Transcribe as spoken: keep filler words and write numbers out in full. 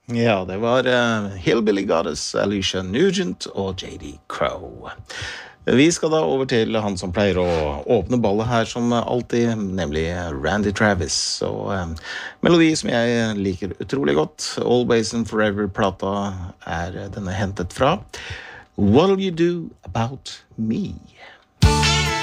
Ja, det var uh, Hillbilly Goddess, Alicia Nugent og J D Crow. Vi skal da over til han som pleier å åpne ballet her som alltid, nemlig Randy Travis. Og uh, melodi som jeg liker utrolig godt, Always and Forever-plata er denne hentet fra What'll You Do About Me?